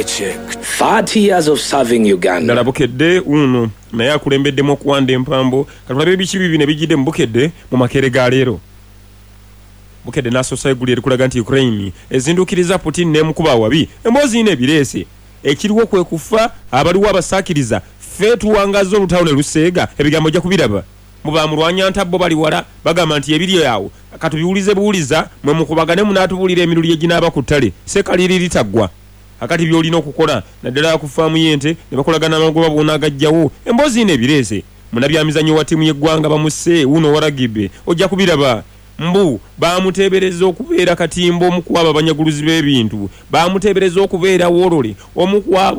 check. 30 years of serving Uganda. Nalabukedde uno naye akulembeddemu okuwanda empambo katulabe bikibi bine bijidde mu Bukedde mu makere ga leero. Bukedde n'asosa eggulu erikulaga nti Ukraine ezindukiriza Putin n'emukuba wabi emboozi n'ebireese ekiriwo kwe kufa abaliwo abasaakiriza ffe tuwangaza olutawo ne luseega ebigambo jja kubiraba mu bamulwanya ntabbo bali wala bagamba nti ebiri yawo katubiwulize buwuliza mwe mukubagane munaatubulira emiruli eginaaba ku ttale sekaliri litaggwa akati byolina okukola naddala ku faamu y'ente ne bakolagana amagoba bonna agajjawo emboozi n'ebireese munabyamizanyo wa ttiimu y'eggwanga bamusse uno waragibe ojja kubiraba mbu bamutebereza okubeera katimbo omukwaba abanyaguluzi b'ebintu bamutebereza okubeera worole omukwaba